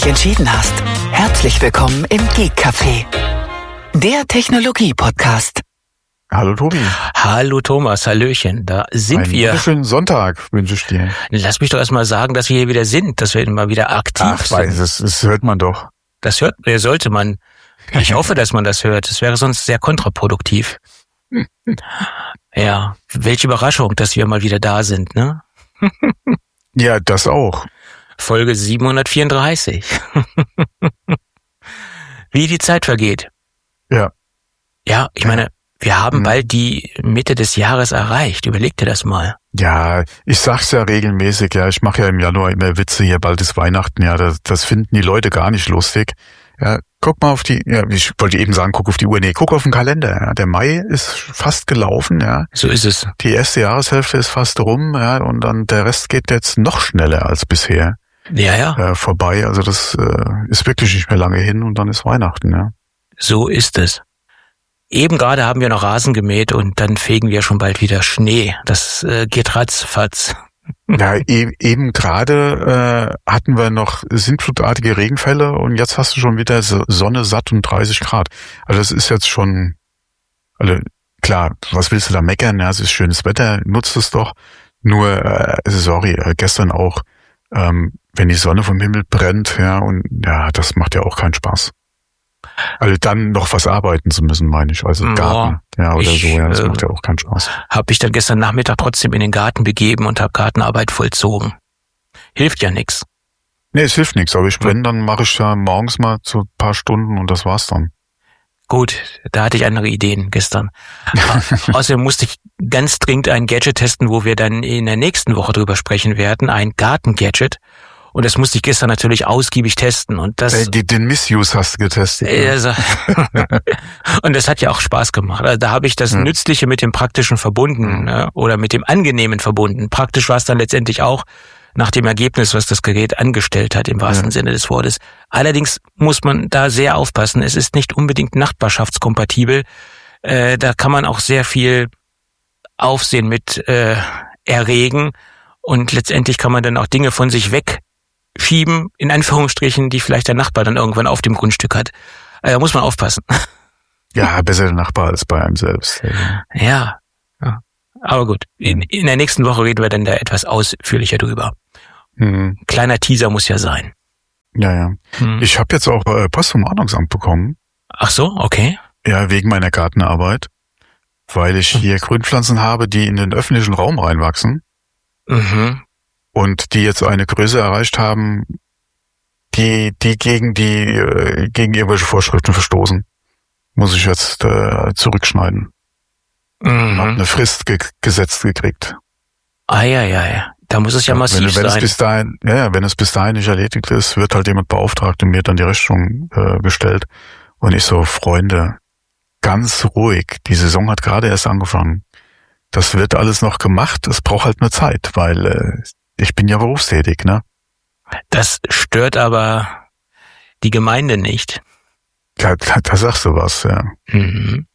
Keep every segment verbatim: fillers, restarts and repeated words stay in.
dich entschieden hast. Herzlich willkommen im Geek Café, der Technologie-Podcast. Hallo Tobi. Hallo Thomas, hallöchen, da sind Einen wir. Einen schönen Sonntag wünsche ich dir. Lass mich doch erstmal sagen, dass wir hier wieder sind, dass wir mal wieder aktiv Ach, sind. weiß, das, das hört man doch. Das hört, äh, sollte man. Ich hoffe, dass man das hört. Das wäre sonst sehr kontraproduktiv. Ja, welche Überraschung, dass wir mal wieder da sind, ne? Ja, das auch. Folge siebenhundertvierunddreißig. Wie die Zeit vergeht. Ja. Ja, ich meine, wir haben Mhm. bald die Mitte des Jahres erreicht. Überleg dir das mal. Ja, ich sag's ja regelmäßig, ja, ich mache ja im Januar immer Witze, hier bald ist Weihnachten, ja, das, das finden die Leute gar nicht lustig. Ja, guck mal auf die, ja, ich wollte eben sagen, guck auf die Uhr, nee, guck auf den Kalender, ja, der Mai ist fast gelaufen, ja. So ist es. Die erste Jahreshälfte ist fast rum, ja, und dann der Rest geht jetzt noch schneller als bisher Ja, ja, äh, vorbei, also das äh, ist wirklich nicht mehr lange hin und dann ist Weihnachten, ja. so ist es. Eben gerade haben wir noch Rasen gemäht und dann fegen wir schon bald wieder Schnee. Das äh, geht ratzfatz. Ja, e- eben gerade äh, hatten wir noch sintflutartige Regenfälle und jetzt hast du schon wieder so Sonne satt und dreißig Grad. Also das ist jetzt schon, also klar, was willst du da meckern? Ja, es ist schönes Wetter, nutzt es doch. Nur, äh, sorry, äh, gestern auch, ähm, wenn die Sonne vom Himmel brennt, ja, und ja, das macht ja auch keinen Spaß. Also dann noch was arbeiten zu müssen, meine ich. Also Boah, Garten, ja, oder ich, so, ja, das äh, macht ja auch keinen Spaß. Hab ich dann gestern Nachmittag trotzdem in den Garten begeben und habe Gartenarbeit vollzogen. Hilft ja nix. Nee, es hilft nichts, aber ich, wenn, dann mache ich ja morgens mal so ein paar Stunden und das war's dann. Gut, da hatte ich andere Ideen gestern. Außerdem musste ich ganz dringend ein Gadget testen, wo wir dann in der nächsten Woche drüber sprechen werden. Ein Garten-Gadget. Und das musste ich gestern natürlich ausgiebig testen. Und das, Äh, die, den Misuse hast du getestet. äh, Ne? also, und das hat ja auch Spaß gemacht. Also da habe ich das Ja. Nützliche mit dem Praktischen verbunden, Mhm. ne? Oder mit dem Angenehmen verbunden. Praktisch war es dann letztendlich auch nach dem Ergebnis, was das Gerät angestellt hat, im wahrsten Ja. Sinne des Wortes. Allerdings muss man da sehr aufpassen. Es ist nicht unbedingt nachbarschaftskompatibel. Äh, da kann man auch sehr viel Aufsehen mit äh, erregen. Und letztendlich kann man dann auch Dinge von sich wegschieben, in Anführungsstrichen, die vielleicht der Nachbar dann irgendwann auf dem Grundstück hat. Äh, da muss man aufpassen. Ja, besser der Nachbar als bei einem selbst. Ja, ja. Aber gut, in, in der nächsten Woche reden wir dann da etwas ausführlicher drüber. Hm. Kleiner Teaser muss ja sein. Ja, ja. Hm. Ich habe jetzt auch äh, Post vom Ordnungsamt bekommen. Ach so, okay. Ja, wegen meiner Gartenarbeit. Weil ich hier Grünpflanzen habe, die in den öffentlichen Raum reinwachsen. Mhm. Und die jetzt eine Größe erreicht haben, die, die gegen die, äh, gegen irgendwelche Vorschriften verstoßen. Muss ich jetzt äh, zurückschneiden. Hab Mhm. eine Frist ge- gesetzt gekriegt. Ah ja, ja, ja. Da muss es ja massiv wenn, wenn es sein. bis dahin, ja, ja, wenn es bis dahin nicht erledigt ist, wird halt jemand beauftragt und mir dann die Rechnung äh, gestellt. Und ich so, Freunde, ganz ruhig. Die Saison hat gerade erst angefangen. Das wird alles noch gemacht. Es braucht halt eine Zeit, weil äh, ich bin ja berufstätig, ne? Das stört aber die Gemeinde nicht. Da, da, da sagst du was, ja. Mhm.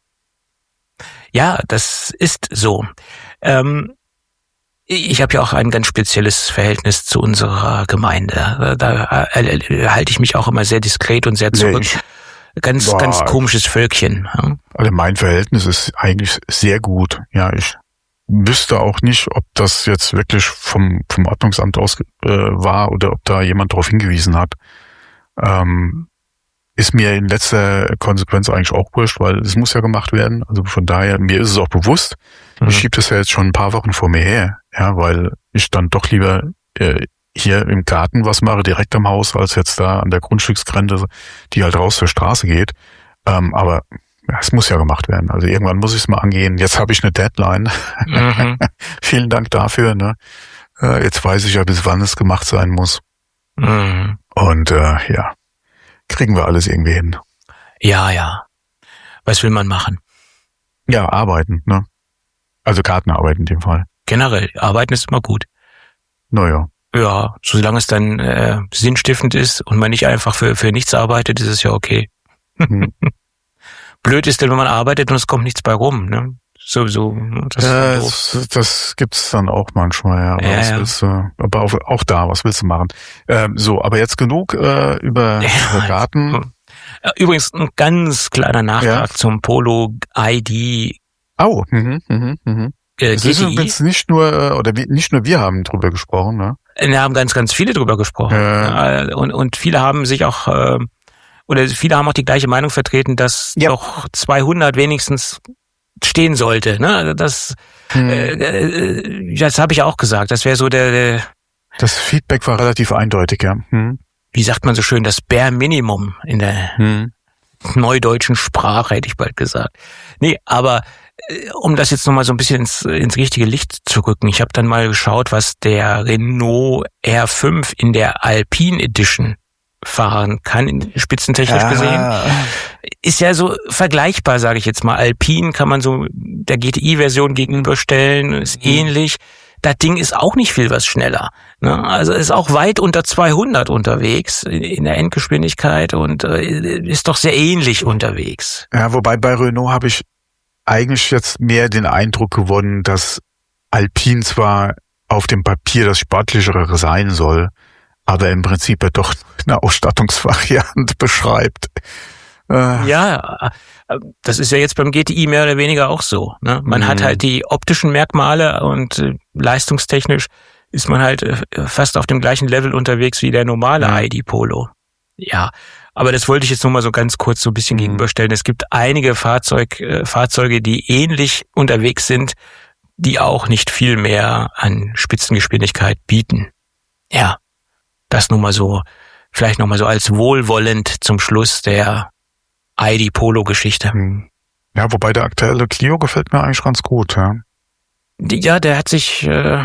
Ja, das ist so. Ähm, ich habe ja auch ein ganz spezielles Verhältnis zu unserer Gemeinde. Da äh, äh, halte ich mich auch immer sehr diskret und sehr zurück. Nee, ich, ganz, Boah. ganz komisches Völkchen. Ja? also mein Verhältnis ist eigentlich sehr gut. Ja, ich wüsste auch nicht, ob das jetzt wirklich vom, vom Ordnungsamt aus äh, war oder ob da jemand darauf hingewiesen hat. Ähm, ist mir in letzter Konsequenz eigentlich auch wurscht, weil es muss ja gemacht werden. Also von daher, mir ist es auch bewusst. Mhm. Ich schiebe das ja jetzt schon ein paar Wochen vor mir her, ja, weil ich dann doch lieber äh, hier im Garten was mache, direkt am Haus, als jetzt da an der Grundstücksgrenze, die halt raus zur Straße geht. Ähm, aber ja, es muss ja gemacht werden. Also irgendwann muss ich es mal angehen. Jetzt habe ich eine Deadline. Mhm. Vielen Dank dafür. Ne? Äh, jetzt weiß ich ja, bis wann es gemacht sein muss. Mhm. Und äh, ja, kriegen wir alles irgendwie hin. Ja, ja. Was will man machen? Ja, arbeiten. Ne? Also Gartenarbeit in dem Fall. Generell, arbeiten ist immer gut. Naja. Ja, solange es dann äh, sinnstiftend ist und man nicht einfach für, für nichts arbeitet, ist es ja okay. Hm. Blöd ist denn, wenn man arbeitet und es kommt nichts bei rum. Ne? So, so, das Ja, ist doof. das, das gibt's dann auch manchmal, ja. Aber, Ja, was ja. Willst du, aber auch, auch da, was willst du machen? Ähm, so, aber jetzt genug äh, über, Ja, über Garten. Äh, Übrigens ein ganz kleiner Nachtrag Ja. zum Polo I D Au, mhm, mhm, mhm. äh, Es ist G T I. übrigens nicht nur, äh, oder wir, nicht nur wir haben drüber gesprochen, ne? Da haben ganz, ganz viele drüber gesprochen. Ja. Äh, Und, und viele haben sich auch, äh, oder viele haben auch die gleiche Meinung vertreten, dass Ja. doch zweihundert wenigstens stehen sollte. Ne? Also das, Hm. äh, äh, das habe ich auch gesagt. Das wäre so der, der, Das Feedback war relativ eindeutig, ja. Hm. wie sagt man so schön, das Bare Minimum in der Hm. neudeutschen Sprache, hätte ich bald gesagt. Nee, aber äh, um das jetzt nochmal so ein bisschen ins, ins richtige Licht zu rücken, ich habe dann mal geschaut, was der Renault R fünf in der Alpine Edition fahren kann, spitzentechnisch gesehen. Ist ja so vergleichbar, sage ich jetzt mal. Alpine kann man so der G T I-Version gegenüberstellen, ist Mhm. ähnlich. Das Ding ist auch nicht viel was schneller. Ne? Also ist auch weit unter zweihundert unterwegs in der Endgeschwindigkeit und äh, ist doch sehr ähnlich unterwegs. Ja, wobei bei Renault habe ich eigentlich jetzt mehr den Eindruck gewonnen, dass Alpine zwar auf dem Papier das sportlichere sein soll, aber im Prinzip ja doch eine Ausstattungsvariante beschreibt. Äh, Ja, das ist ja jetzt beim G T I mehr oder weniger auch so. Ne? Man Mhm. hat halt die optischen Merkmale und äh, leistungstechnisch ist man halt äh, fast auf dem gleichen Level unterwegs wie der normale Ja. I D Polo. Ja, aber das wollte ich jetzt nur mal so ganz kurz so ein bisschen Mhm. gegenüberstellen. Es gibt einige Fahrzeug, äh, Fahrzeuge, die ähnlich unterwegs sind, die auch nicht viel mehr an Spitzengeschwindigkeit bieten. Ja, das nur mal so, vielleicht noch mal so als wohlwollend zum Schluss der I D Polo Geschichte. hm. Ja, wobei der aktuelle Clio gefällt mir eigentlich ganz gut, ja. Die- Ja, der hat sich, äh,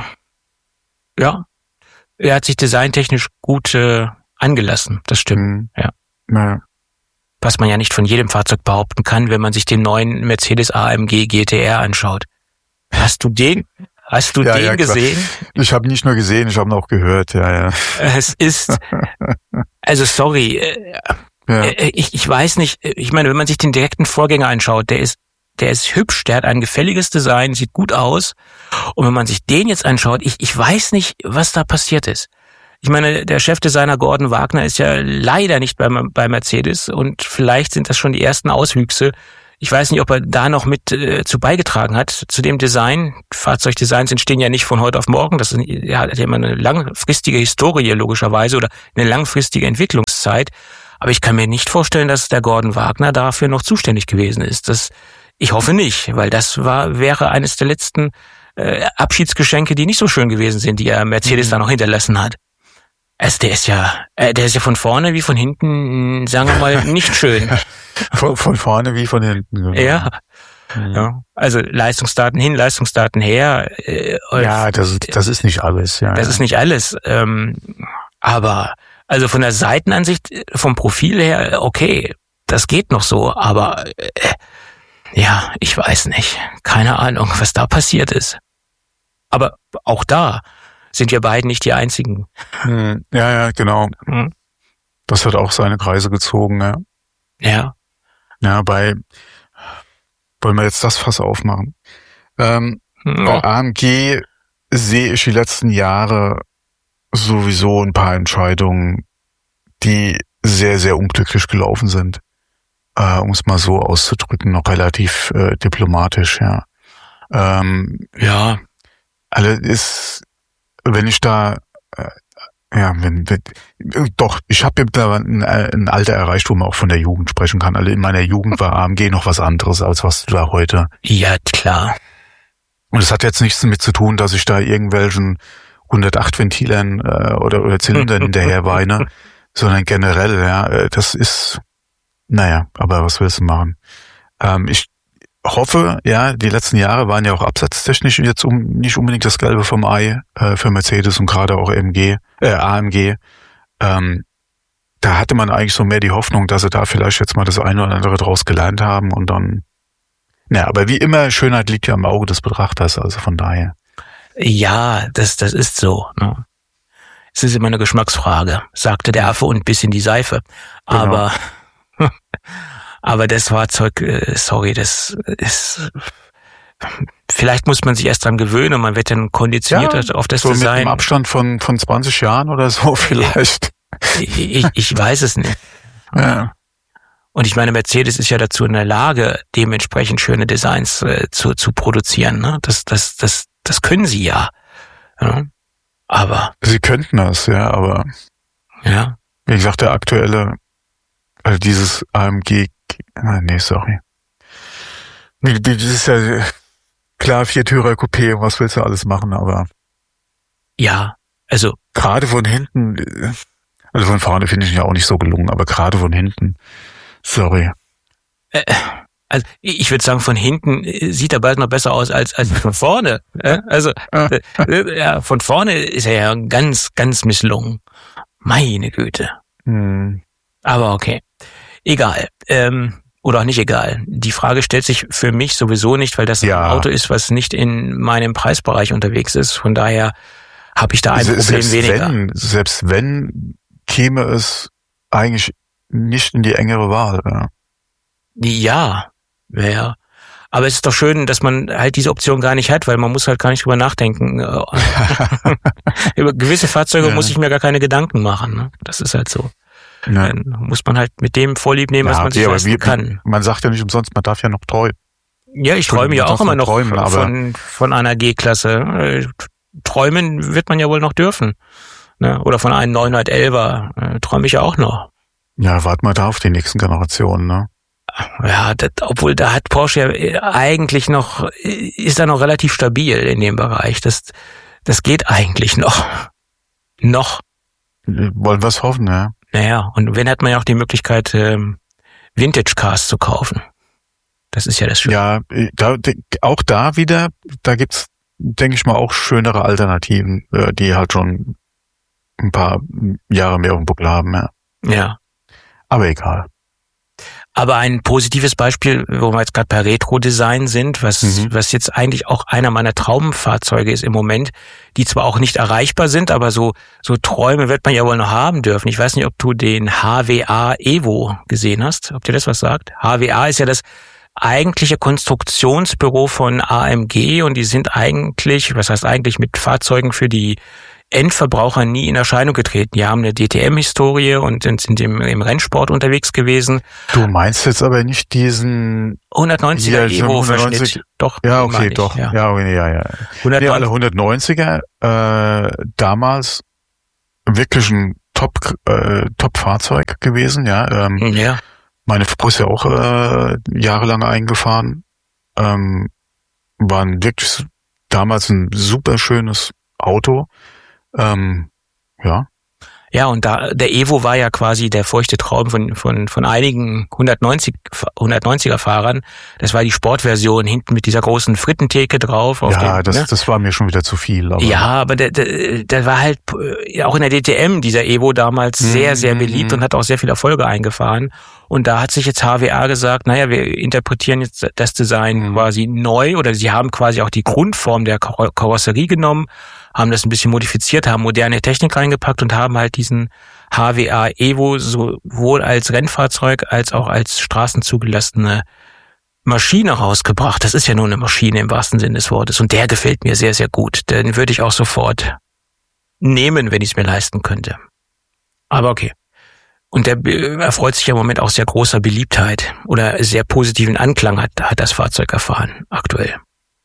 ja, er hat sich designtechnisch gut äh, angelassen. Das stimmt. Hm. Ja. Ja. Was man ja nicht von jedem Fahrzeug behaupten kann, wenn man sich den neuen Mercedes A M G G T R anschaut. Hast du den? Hast du Ja, den ja, klar. gesehen? Ich habe nicht nur gesehen, ich habe ihn auch gehört, ja, ja. Es ist, also sorry, äh, ja. äh, ich, ich weiß nicht, ich meine, wenn man sich den direkten Vorgänger anschaut, der ist, der ist hübsch, der hat ein gefälliges Design, sieht gut aus. Und wenn man sich den jetzt anschaut, ich, ich weiß nicht, was da passiert ist. Ich meine, der Chefdesigner Gordon Wagner ist ja leider nicht bei, bei Mercedes und vielleicht sind das schon die ersten Auswüchse. Ich weiß nicht, ob er da noch mit äh, zu beigetragen hat, zu dem Design. Fahrzeugdesigns entstehen ja nicht von heute auf morgen. Das ist, ja, hat ja immer eine langfristige Historie, logischerweise, oder eine langfristige Entwicklungszeit. Aber ich kann mir nicht vorstellen, dass der Gordon Wagner dafür noch zuständig gewesen ist. Das, ich hoffe nicht, weil das war, wäre eines der letzten äh, Abschiedsgeschenke, die nicht so schön gewesen sind, die er Mercedes Mhm. da noch hinterlassen hat. Also der ist ja, äh, der ist ja von vorne wie von hinten, sagen wir mal, nicht schön. Von, von vorne wie von hinten. Genau. Ja. Mhm. Ja, also Leistungsdaten hin, Leistungsdaten her. Äh, Ja, das, das ist nicht alles, ja. das ja. ist nicht alles. Ähm, aber also von der Seitenansicht, vom Profil her, okay, das geht noch so. Aber äh, ja, ich weiß nicht. Keine Ahnung, was da passiert ist. Aber auch da sind wir beiden nicht die Einzigen. Hm, ja, ja, genau. Hm. Das hat auch seine Kreise gezogen, ja. Ja. Ja, bei, wollen wir jetzt das Fass aufmachen? Ähm, Bei Ja. A M G sehe ich die letzten Jahre sowieso ein paar Entscheidungen, die sehr, sehr unglücklich gelaufen sind. Äh, um es mal so auszudrücken, noch relativ äh, diplomatisch, ja. Ähm, Ja. alle ist, wenn ich da, äh, ja, wenn, wenn doch, ich habe da ein, ein Alter erreicht, wo man auch von der Jugend sprechen kann. Also in meiner Jugend war A M G noch was anderes, als was du da heute. Ja, klar. Und es hat jetzt nichts damit zu tun, dass ich da irgendwelchen hundertacht Ventilern äh, oder, oder Zylindern hinterher weine, sondern generell, ja, äh, das ist, naja, aber was willst du machen? Ähm, ich hoffe, ja, die letzten Jahre waren ja auch absatztechnisch jetzt um, nicht unbedingt das Gelbe vom Ei äh, für Mercedes und gerade auch M G, äh, A M G. Ähm, da hatte man eigentlich so mehr die Hoffnung, dass sie da vielleicht jetzt mal das eine oder andere draus gelernt haben und dann, naja, aber wie immer, Schönheit liegt ja im Auge des Betrachters, also von daher. Ja, das, das ist so. Ne? Es ist immer eine Geschmacksfrage, sagte der Affe und biss in die Seife. Genau. Aber, aber das Fahrzeug, äh, sorry, das ist, vielleicht muss man sich erst dran gewöhnen und man wird dann konditioniert ja, auf das so Design. Mit einem Abstand von, von zwanzig Jahren oder so vielleicht. Ich, ich, ich weiß es nicht. Ja. Und ich meine, Mercedes ist ja dazu in der Lage, dementsprechend schöne Designs äh, zu, zu produzieren. Ne? Das, das, das, das können sie ja. ja. Aber. Sie könnten das, ja, aber. Ja. Wie gesagt, der aktuelle, also dieses A M G, nee, sorry. Das ist ja klar, Viertürer Coupé, was willst du alles machen, aber. Ja, also. Gerade von hinten, also von vorne finde ich ihn ja auch nicht so gelungen, aber gerade von hinten. Sorry. Äh, also ich würde sagen, von hinten sieht er bald noch besser aus als als von vorne. Also äh, ja, von vorne ist er ja ganz, ganz misslungen. Meine Güte. Hm. Aber okay. Egal. Ähm, oder auch nicht egal. Die Frage stellt sich für mich sowieso nicht, weil das ja. ein Auto ist, was nicht in meinem Preisbereich unterwegs ist. Von daher habe ich da ein Problem selbst weniger. Wenn, selbst wenn käme es eigentlich nicht in die engere Wahl. Ja, ja, ja. Aber es ist doch schön, dass man halt diese Option gar nicht hat, weil man muss halt gar nicht drüber nachdenken. Über gewisse Fahrzeuge ja. muss ich mir gar keine Gedanken machen. Ne? Das ist halt so. Ja. Dann muss man halt mit dem Vorlieb nehmen, ja, was man sich leisten wie, kann. Man sagt ja nicht umsonst, man darf ja noch träumen. Ja, ich träume ja auch immer noch träumen, von, von, von einer G-Klasse. Träumen wird man ja wohl noch dürfen. Ne? Oder von einem neunhundertelfer äh, träume ich ja auch noch. Ja, wart mal da auf die nächsten Generationen, ne? Ja, das, obwohl da hat Porsche ja eigentlich noch, ist da noch relativ stabil in dem Bereich. Das, das geht eigentlich noch. Noch. Wollen wir es hoffen, ja. Naja, und wenn hat man ja auch die Möglichkeit, ähm, Vintage-Cars zu kaufen. Das ist ja das Schöne. Ja, da, auch da wieder, da gibt's, denke ich mal, auch schönere Alternativen, die halt schon ein paar Jahre mehr auf dem Buckel haben, ja. Ja. Aber egal. Aber ein positives Beispiel, wo wir jetzt gerade bei Retro-Design sind, was mhm. was jetzt eigentlich auch einer meiner Traumfahrzeuge ist im Moment, die zwar auch nicht erreichbar sind, aber so so Träume wird man ja wohl noch haben dürfen. Ich weiß nicht, ob du den H W A Evo gesehen hast, ob dir das was sagt. H W A ist ja das eigentliche Konstruktionsbüro von A M G und die sind eigentlich, was heißt eigentlich, mit Fahrzeugen für die Endverbraucher nie in Erscheinung getreten. Die haben eine D T M-Historie und sind im, im Rennsport unterwegs gewesen. Du meinst jetzt aber nicht diesen hundertneunziger Evo-Verschnitt. Doch. Ja, okay, doch. Ja, ja, ja. ja. Nee, alle hundertneunziger, äh, damals wirklich ein Top, äh, Top-Fahrzeug gewesen, ja. Ähm, ja. Meine Frau ist ja auch äh, jahrelang eingefahren. Ähm, waren wirklich damals ein super schönes Auto. Ähm, ja. Ja, und da der Evo war ja quasi der feuchte Traum von von von einigen hundertneunziger Fahrern. Das war die Sportversion hinten mit dieser großen Frittentheke drauf. Auf ja, dem, das ne? das war mir schon wieder zu viel. Aber ja, aber der, der, der war halt auch in der D T M, dieser Evo damals mhm. sehr, sehr beliebt und hat auch sehr viele Erfolge eingefahren. Und da hat sich jetzt H W A gesagt, naja, wir interpretieren jetzt das Design mhm. quasi neu oder sie haben quasi auch die Grundform der Kar- Karosserie genommen, haben das ein bisschen modifiziert, haben moderne Technik reingepackt und haben halt diesen H W A Evo sowohl als Rennfahrzeug als auch als straßenzugelassene Maschine rausgebracht. Das ist ja nur eine Maschine im wahrsten Sinne des Wortes und der gefällt mir sehr, sehr gut. Den würde ich auch sofort nehmen, wenn ich es mir leisten könnte. Aber okay. Und der erfreut sich ja im Moment auch sehr großer Beliebtheit oder sehr positiven Anklang hat, hat das Fahrzeug erfahren, aktuell.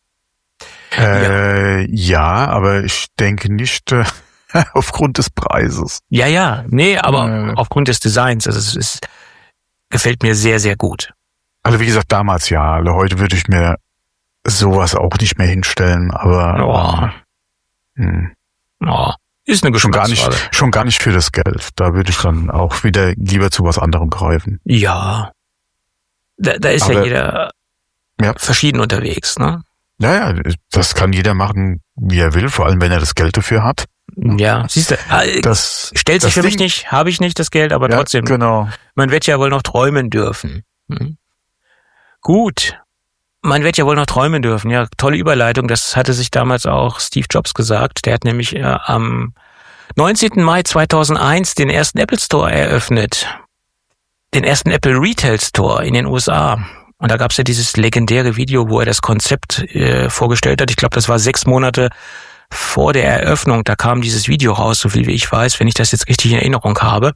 Äh, ja. ja, aber ich denke nicht äh, aufgrund des Preises. Ja, ja, nee, aber äh. aufgrund des Designs. Also es ist, gefällt mir sehr, sehr gut. Also wie gesagt, damals ja. Also heute würde ich mir sowas auch nicht mehr hinstellen, aber oh. Hm. Oh. Ist eine schon gar nicht, schon gar nicht für das Geld. Da würde ich dann auch wieder lieber zu was anderem greifen. Ja. Da, da ist aber, ja jeder ja. verschieden unterwegs, ne? Ja, ja, das kann jeder machen, wie er will, vor allem wenn er das Geld dafür hat. Ja, siehst du, das stellt sich das für Ding, mich nicht, habe ich nicht das Geld, aber ja, trotzdem. Genau. Man wird ja wohl noch träumen dürfen. Hm. Gut. Man wird ja wohl noch träumen dürfen. Ja, tolle Überleitung. Das hatte sich damals auch Steve Jobs gesagt. Der hat nämlich äh, am neunzehnten Mai zweitausendeins den ersten Apple Store eröffnet. Den ersten Apple Retail Store in den U S A. Und da gab's ja dieses legendäre Video, wo er das Konzept äh, vorgestellt hat. Ich glaube, das war sechs Monate vor der Eröffnung. Da kam dieses Video raus, so viel wie ich weiß, wenn ich das jetzt richtig in Erinnerung habe.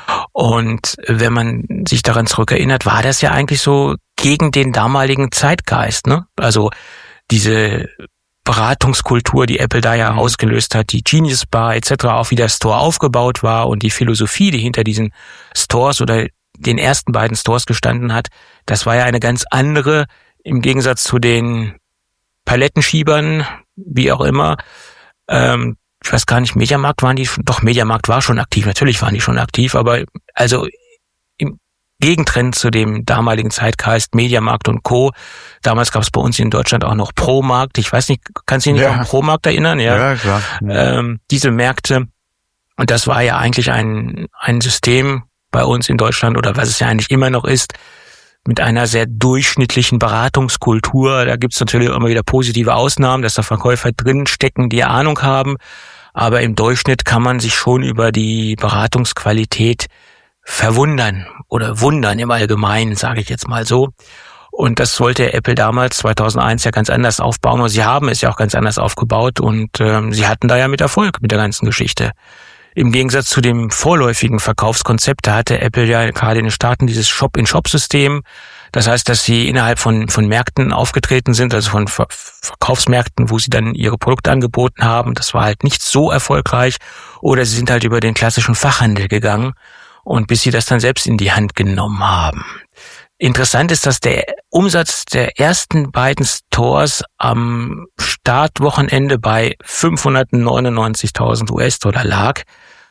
Und wenn man sich daran zurückerinnert, war das ja eigentlich so gegen den damaligen Zeitgeist, ne? Also diese Beratungskultur, die Apple da ja ausgelöst hat, die Genius Bar et cetera, auch wie der Store aufgebaut war und die Philosophie, die hinter diesen Stores oder den ersten beiden Stores gestanden hat, das war ja eine ganz andere, im Gegensatz zu den Palettenschiebern, wie auch immer. Ähm, ich weiß gar nicht, Mediamarkt waren die, doch Mediamarkt war schon aktiv, natürlich waren die schon aktiv, aber also im Gegentrend zu dem damaligen Zeitgeist Mediamarkt und Co. Damals gab es bei uns in Deutschland auch noch Promarkt. Ich weiß nicht, kannst du dich nicht ja. an Promarkt erinnern? Ja, ja klar. Ja. Ähm, diese Märkte, und das war ja eigentlich ein ein System bei uns in Deutschland, oder was es ja eigentlich immer noch ist, mit einer sehr durchschnittlichen Beratungskultur. Da gibt's natürlich immer wieder positive Ausnahmen, dass da Verkäufer drin stecken, die Ahnung haben. Aber im Durchschnitt kann man sich schon über die Beratungsqualität verwundern oder wundern im Allgemeinen, sage ich jetzt mal so. Und das wollte Apple damals zweitausendeins ja ganz anders aufbauen. Und sie haben es ja auch ganz anders aufgebaut. Und ähm, sie hatten da ja mit Erfolg mit der ganzen Geschichte. Im Gegensatz zu dem vorläufigen Verkaufskonzept, da hatte Apple ja gerade in den Staaten dieses Shop-in-Shop-System. Das heißt, dass sie innerhalb von von Märkten aufgetreten sind, also von Ver- Verkaufsmärkten, wo sie dann ihre Produkte angeboten haben. Das war halt nicht so erfolgreich. Oder sie sind halt über den klassischen Fachhandel gegangen, und bis sie das dann selbst in die Hand genommen haben. Interessant ist, dass der Umsatz der ersten beiden Stores am Startwochenende bei fünfhundertneunundneunzigtausend US-Dollar lag.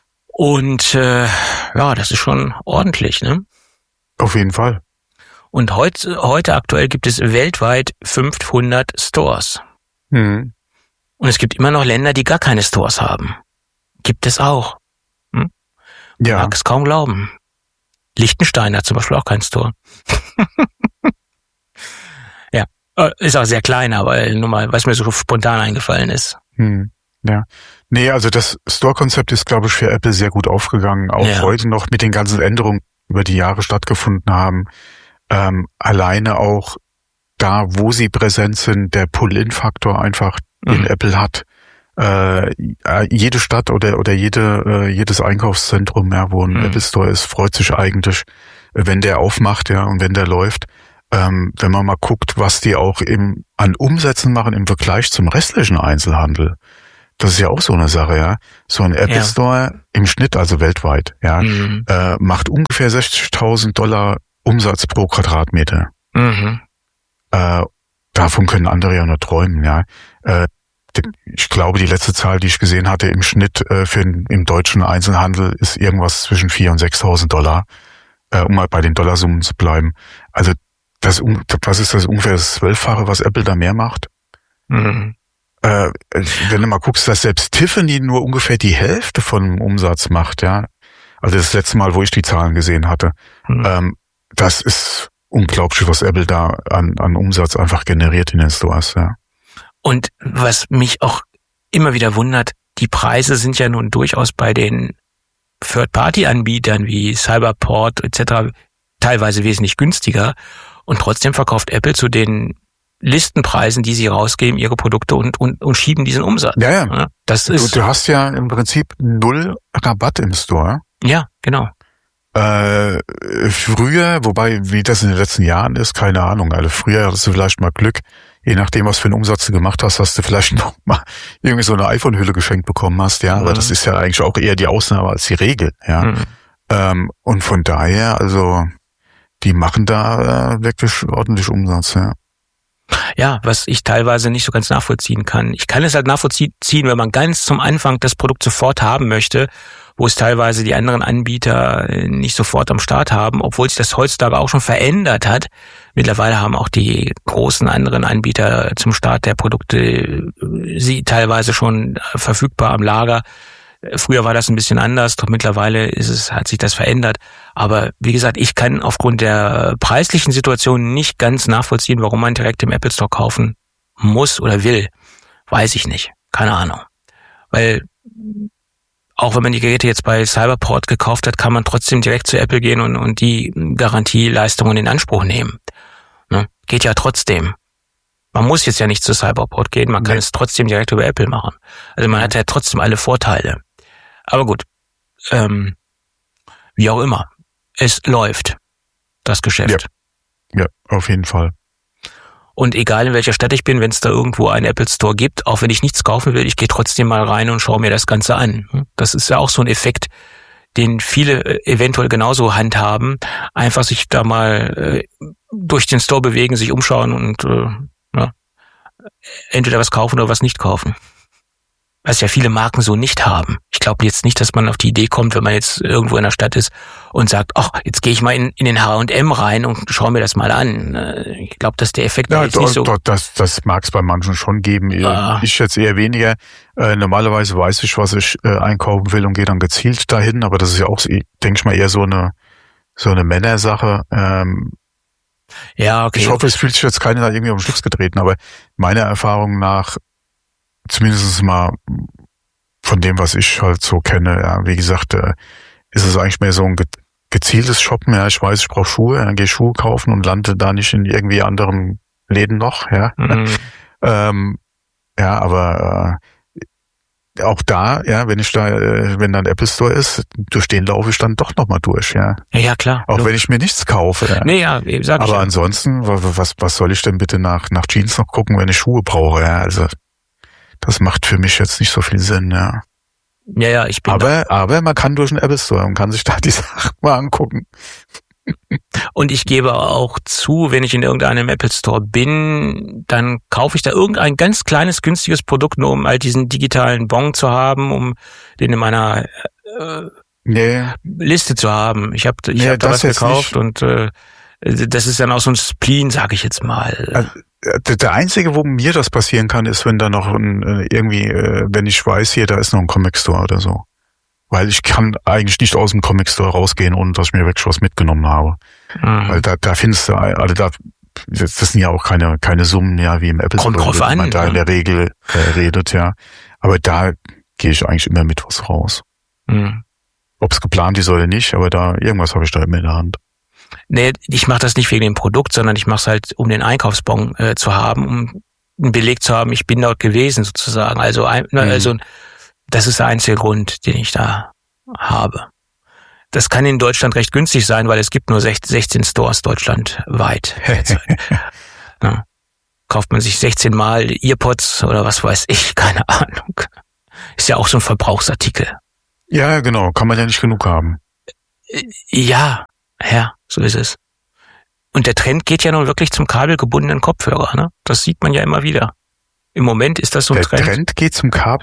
Und äh, ja, das ist schon ordentlich, ne? Auf jeden Fall. Und heute, heute aktuell gibt es weltweit fünfhundert Stores. Hm. Und es gibt immer noch Länder, die gar keine Stores haben. Gibt es auch. Hm? Ja. Mag es kaum glauben. Liechtenstein hat zum Beispiel auch keinen Store. Ja, ist auch sehr klein, aber nur mal, was mir so spontan eingefallen ist. Hm. Ja. Nee, also das Store-Konzept ist, glaube ich, für Apple sehr gut aufgegangen. Auch Ja. heute noch mit den ganzen Änderungen, die über die Jahre stattgefunden haben. Ähm, alleine auch da, wo sie präsent sind, der Pull-in-Faktor einfach, den Mhm. Apple hat. Äh, jede Stadt oder oder jede äh, jedes Einkaufszentrum, ja, wo ein Mhm. Apple Store ist, freut sich eigentlich, wenn der aufmacht, ja, und wenn der läuft. Ähm, wenn man mal guckt, was die auch im an Umsätzen machen im Vergleich zum restlichen Einzelhandel. Das ist ja auch so eine Sache, ja. So ein Apple Ja. Store im Schnitt, also weltweit, ja, Mhm. äh, macht ungefähr sechzigtausend Dollar Umsatz pro Quadratmeter. Mhm. Äh, davon können andere ja nur träumen, ja. Äh, ich glaube, die letzte Zahl, die ich gesehen hatte im Schnitt äh, für den, im deutschen Einzelhandel, ist irgendwas zwischen viertausend und sechstausend Dollar, äh, um mal bei den Dollarsummen zu bleiben. Also das, was ist das ungefähr das Zwölffache, was Apple da mehr macht? Mhm. Äh, wenn du mal guckst, dass selbst Tiffany nur ungefähr die Hälfte von dem Umsatz macht, ja. Also das letzte Mal, wo ich die Zahlen gesehen hatte. Mhm. Ähm, das ist unglaublich, was Apple da an, an Umsatz einfach generiert in den Stores, ja. Und was mich auch immer wieder wundert, die Preise sind ja nun durchaus bei den Third-Party-Anbietern wie Cyberport et cetera teilweise wesentlich günstiger. Und trotzdem verkauft Apple zu den Listenpreisen, die sie rausgeben, ihre Produkte und, und, und schieben diesen Umsatz. Ja, ja. Das Du, ist, du hast ja im Prinzip null Rabatt im Store. ja, genau. Äh, früher, wobei, wie das in den letzten Jahren ist, keine Ahnung. Also früher hattest du vielleicht mal Glück, je nachdem, was für einen Umsatz du gemacht hast, hast du vielleicht noch mal irgendwie so eine iPhone-Hülle geschenkt bekommen hast, ja. Mhm. Aber das ist ja eigentlich auch eher die Ausnahme als die Regel, ja. Mhm. Ähm, und von daher, also, die machen da äh, wirklich ordentlich Umsatz, ja. Ja, was ich teilweise nicht so ganz nachvollziehen kann. Ich kann es halt nachvollziehen, wenn man ganz zum Anfang das Produkt sofort haben möchte, wo es teilweise die anderen Anbieter nicht sofort am Start haben, obwohl sich das heutzutage auch schon verändert hat. Mittlerweile haben auch die großen anderen Anbieter zum Start der Produkte sie teilweise schon verfügbar am Lager. Früher war das ein bisschen anders, doch mittlerweile ist es, hat sich das verändert. Aber wie gesagt, ich kann aufgrund der preislichen Situation nicht ganz nachvollziehen, warum man direkt im Apple Store kaufen muss oder will. Weiß ich nicht. Keine Ahnung. Weil auch wenn man die Geräte jetzt bei Cyberport gekauft hat, kann man trotzdem direkt zu Apple gehen und, und die Garantieleistungen in Anspruch nehmen. Ne? Geht ja trotzdem. Man muss jetzt ja nicht zu Cyberport gehen, man kann nee. es trotzdem direkt über Apple machen. Also man hat ja trotzdem alle Vorteile. Aber gut, ähm, wie auch immer, es läuft, das Geschäft. Ja, ja, auf jeden Fall. Und egal in welcher Stadt ich bin, wenn es da irgendwo einen Apple Store gibt, auch wenn ich nichts kaufen will, ich gehe trotzdem mal rein und schaue mir das Ganze an. Das ist ja auch so ein Effekt, den viele eventuell genauso handhaben. Einfach sich da mal äh, durch den Store bewegen, sich umschauen und äh, ja, entweder was kaufen oder was nicht kaufen. Was ja viele Marken so nicht haben. Ich glaube jetzt nicht, dass man auf die Idee kommt, wenn man jetzt irgendwo in der Stadt ist und sagt, ach, jetzt gehe ich mal in, in den H und M rein und schaue mir das mal an. Ich glaube, dass der Effekt ja, jetzt doch, nicht so... Doch, das das mag es bei manchen schon geben. Ah. Ich jetzt eher weniger. Äh, normalerweise weiß ich, was ich äh, einkaufen will und gehe dann gezielt dahin. Aber das ist ja auch, denke ich mal, eher so eine so eine Männersache. Ähm, ja, okay. Ich hoffe, es fühlt sich jetzt keiner da irgendwie auf den Schlips getreten. Aber meiner Erfahrung nach, zumindest mal von dem, was ich halt so kenne, ja, wie gesagt, äh, ist es eigentlich mehr so ein ge- gezieltes Shoppen. Ja, ich weiß, ich brauche Schuhe, dann gehe ich Schuhe kaufen und lande da nicht in irgendwie anderen Läden noch. Ja, mhm. ähm, ja, aber äh, auch da, ja, wenn ich da, äh, wenn da ein Apple Store ist, durch den laufe ich dann doch nochmal durch. Ja, ja, ja klar. Auch du. wenn ich mir nichts kaufe. Ja. Nee, ja, sag ich aber ja. ansonsten, was was soll ich denn bitte nach nach Jeans noch gucken, wenn ich Schuhe brauche? Ja, also das macht für mich jetzt nicht so viel Sinn, ja. Ja, ja, ich bin aber, aber man kann durch den Apple Store und kann sich da die Sachen mal angucken. Und ich gebe auch zu, wenn ich in irgendeinem Apple Store bin, dann kaufe ich da irgendein ganz kleines, günstiges Produkt, nur um halt diesen digitalen Bon zu haben, um den in meiner äh, nee. Liste zu haben. Ich habe ich nee, hab da was gekauft nicht. und äh, das ist dann auch so ein Spleen, sag ich jetzt mal. Also, der einzige, wo mir das passieren kann, ist, wenn da noch ein, irgendwie, wenn ich weiß, hier, da ist noch ein Comic Store oder so. Weil ich kann eigentlich nicht aus dem Comic Store rausgehen, ohne dass ich mir wirklich was mitgenommen habe. Mhm. Weil da, da findest du, also da, das sind ja auch keine, keine Summen, ja, wie im Apple Store, Kommt drauf an, man da ja. in der Regel äh, redet, ja. Aber da gehe ich eigentlich immer mit was raus. Mhm. Ob es geplant ist oder nicht, aber da, irgendwas habe ich da immer in der Hand. Nee, ich mache das nicht wegen dem Produkt, sondern ich mache es halt, um den Einkaufsbon äh, zu haben, um einen Beleg zu haben, ich bin dort gewesen sozusagen. Also, ein, mhm. also das ist der einzige Grund, den ich da habe. Das kann in Deutschland recht günstig sein, weil es gibt nur sechzehn Stores deutschlandweit. Ja. Kauft man sich sechzehn Mal Earpods oder was weiß ich, keine Ahnung. Ist ja auch so ein Verbrauchsartikel. Ja, genau, kann man ja nicht genug haben. Ja, ja, so ist es. Und der Trend geht ja nun wirklich zum kabelgebundenen Kopfhörer, ne? Das sieht man ja immer wieder. Im Moment ist das so ein der Trend. Der Trend geht zum Kabel